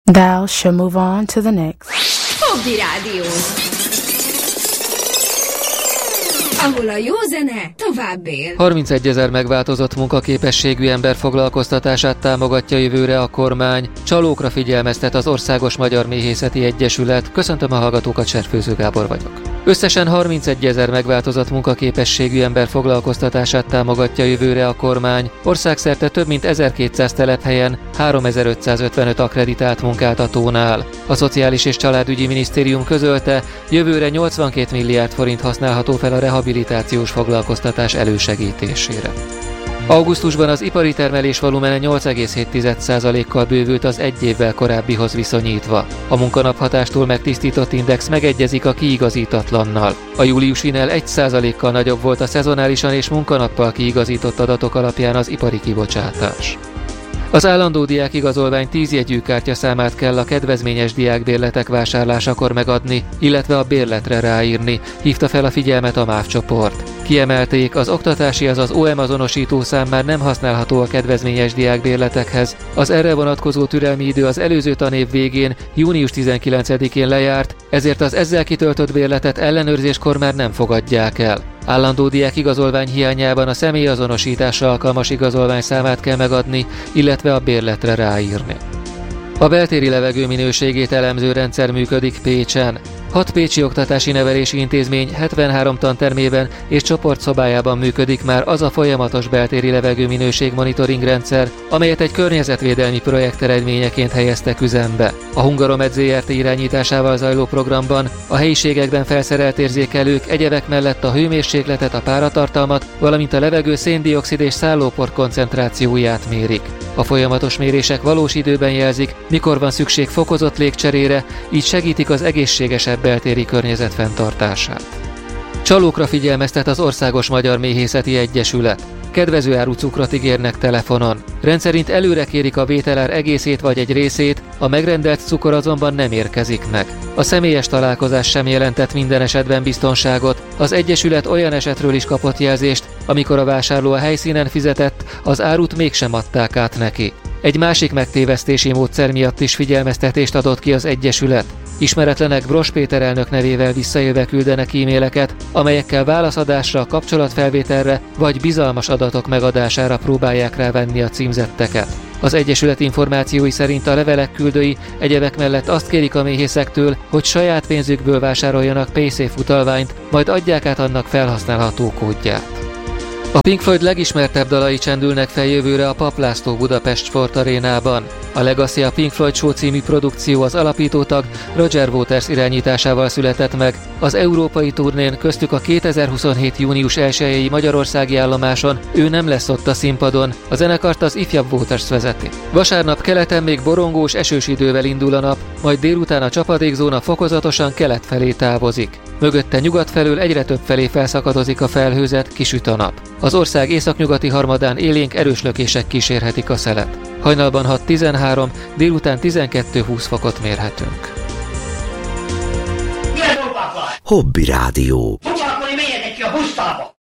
Thou shall move on to the next. Hobby Rádió, ahol a jó zene tovább él. 31 000 megváltozott munkaképességű ember foglalkoztatását támogatja jövőre a kormány. Csalókra figyelmeztet az Országos Magyar Méhészeti Egyesület. Köszöntöm a hallgatókat, Serfőző Gábor vagyok. Összesen 31 000 megváltozott munkaképességű ember foglalkoztatását támogatja jövőre a kormány. Országszerte több mint 1200 telephelyen 3555 akkreditált munkáltatónál. A Szociális és Családügyi Minisztérium közölte, jövőre 82 milliárd forint használható fel a rehabilitációs foglalkoztatás elősegítésére. Augusztusban az ipari termelés volumene 8,7%-kal bővült az egy évvel korábbihoz viszonyítva. A munkanaphatástól megtisztított index megegyezik a kiigazítatlannal. A júliusinál 1%-kal nagyobb volt a szezonálisan és munkanappal kiigazított adatok alapján az ipari kibocsátás. Az állandó diákigazolvány 10 jegyű kártyaszámát kell a kedvezményes diákbérletek vásárlásakor megadni, illetve a bérletre ráírni, hívta fel a figyelmet a MÁV csoport. Kiemelték, az oktatási, azaz OM azonosítószám már nem használható a kedvezményes diákbérletekhez. Az erre vonatkozó türelmi idő az előző tanév végén, június 19-én lejárt, ezért az ezzel kitöltött bérletet ellenőrzéskor már nem fogadják el. Állandó diákigazolvány hiányában a személyazonosításra alkalmas igazolvány számát kell megadni, illetve a bérletre ráírni. A beltéri levegő minőségét elemző rendszer működik Pécsen. 6 pécsi oktatási nevelési intézmény 73 tantermében és csoportszobájában működik már az a folyamatos beltéri levegő minőség monitoring rendszer, amelyet egy környezetvédelmi projekt eredményeként helyeztek üzembe. A Hungaromed Zrt. Irányításával zajló programban a helyiségekben felszerelt érzékelők egyebek mellett a hőmérsékletet, a páratartalmat, valamint a levegő széndioxid és szállópor koncentrációját mérik. A folyamatos mérések valós időben jelzik, mikor van szükség fokozott légcserére, így segítik az egészségesebb beltéri környezet fenntartását. Csalókra figyelmeztet az Országos Magyar Méhészeti Egyesület. Kedvező áru cukrot ígérnek telefonon. Rendszerint előre kérik a vételár egészét vagy egy részét, a megrendelt cukor azonban nem érkezik meg. A személyes találkozás sem jelentett minden esetben biztonságot, az Egyesület olyan esetről is kapott jelzést, amikor a vásárló a helyszínen fizetett, az árut mégsem adták át neki. Egy másik megtévesztési módszer miatt is figyelmeztetést adott ki az Egyesület. Ismeretlenek Bross Péter elnök nevével visszaélve küldenek e-maileket, amelyekkel válaszadásra, kapcsolatfelvételre vagy bizalmas adatok megadására próbálják rávenni a címzetteket. Az Egyesület információi szerint a levelek küldői egyebek mellett azt kérik a méhészektől, hogy saját pénzükből vásároljanak PaySafe utalványt, majd adják át annak felhasználható kódját. A Pink Floyd legismertebb dalai csendülnek fel jövőre a Paplászló Budapest Sportarénában. A Legacy a Pink Floyd Show című produkció az alapítótag Roger Waters irányításával született meg. Az európai turnén, köztük a 2027. június 1-i magyarországi állomáson ő nem lesz ott a színpadon, a zenekart az ifjabb Waters vezeti. Vasárnap keleten még borongós, esős idővel indul a nap, majd délután a csapadékzóna fokozatosan kelet felé távozik. Mögötte nyugat felől egyre több felé felszakadozik a felhőzet, kisüt a nap. Az ország északnyugati harmadán élénk erős lökések kísérhetik a szelet. Hajnalban 6-13, délután 12-20 fokot mérhetünk. Hobby Rádió. Foglalkozni, menjetek ki a busztába!